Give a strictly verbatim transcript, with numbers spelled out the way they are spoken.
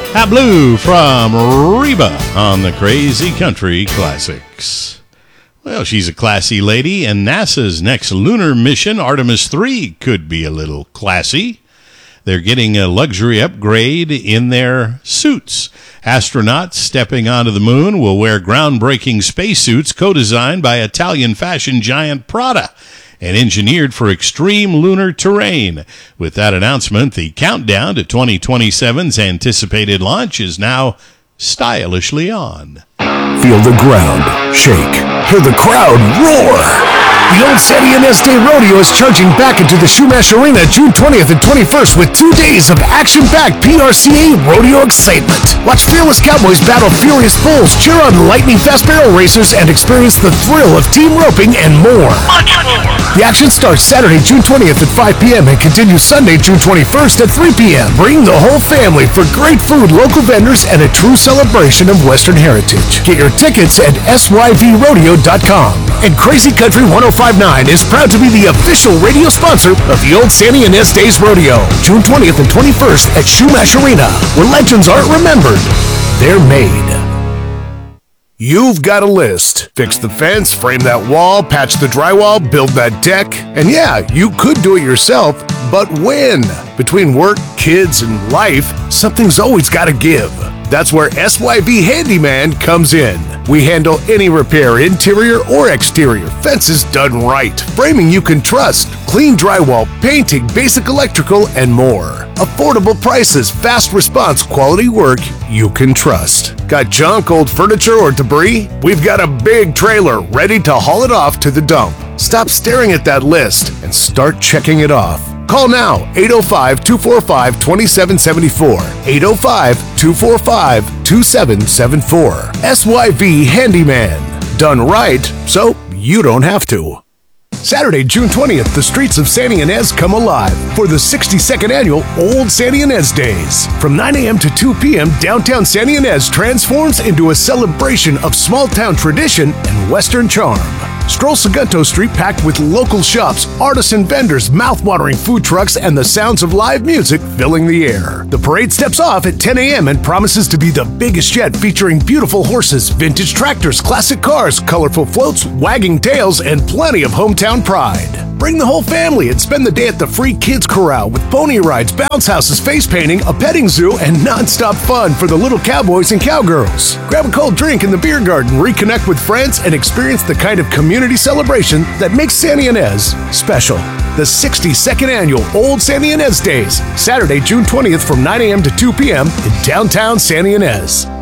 Hot Blue from Reba on the Crazy Country Classics. Well, she's a classy lady, and NASA's next lunar mission, Artemis three, could be a little classy. They're getting a luxury upgrade in their suits. Astronauts stepping onto the moon will wear groundbreaking spacesuits co-designed by Italian fashion giant Prada and engineered for extreme lunar terrain. With that announcement, the countdown to twenty twenty-seven's anticipated launch is now stylishly on. Feel the ground shake. Hear the crowd roar. The Old Sandy Inez Day Rodeo is charging back into the Shumash Arena June twentieth and twenty-first with two days of action-packed P R C A rodeo excitement. Watch fearless cowboys battle furious bulls, cheer on lightning-fast barrel racers, and experience the thrill of team roping and more. The action starts Saturday, June twentieth at five p.m. and continues Sunday, June twenty-first at three p.m. Bring the whole family for great food, local vendors, and a true celebration of Western heritage. Get your tickets at S Y V rodeo dot com. And Crazy Country one oh five point nine is proud to be the official radio sponsor of the Old Sandy Inez Days Rodeo, June twentieth and twenty-first at Shumash Arena, where legends aren't remembered, they're made. You've got a list. Fix the fence, frame that wall, patch the drywall, build that deck. And yeah, you could do it yourself, but when? Between work, kids, and life, something's always got to give. That's where S Y V Handyman comes in. We handle any repair, interior or exterior, fences done right, framing you can trust, clean drywall, painting, basic electrical, and more. Affordable prices, fast response, quality work you can trust. Got junk, old furniture, or debris? We've got a big trailer ready to haul it off to the dump. Stop staring at that list and start checking it off. Call now, eight oh five, two four five, two seven seven four, eight oh five, two four five, two seven seven four. S Y V Handyman. Done right, so you don't have to. Saturday, June twentieth, the streets of Sandy Inez come alive for the sixty-second annual Old Sandy Inez Days. From nine a.m. to two p.m., downtown Sandy Inez transforms into a celebration of small-town tradition and Western charm. Stroll Segundo Street packed with local shops, artisan vendors, mouth-watering food trucks, and the sounds of live music filling the air. The parade steps off at ten a.m. and promises to be the biggest yet, featuring beautiful horses, vintage tractors, classic cars, colorful floats, wagging tails, and plenty of hometown pride. Bring the whole family and spend the day at the Free Kids Corral with pony rides, bounce houses, face painting, a petting zoo, and non-stop fun for the little cowboys and cowgirls. Grab a cold drink in the beer garden, reconnect with friends, and experience the kind of community celebration that makes Sandy Inez special. The sixty-second annual Old Sandy Inez Days, Saturday, June twentieth from nine a.m. to two p.m. in downtown Sandy Inez.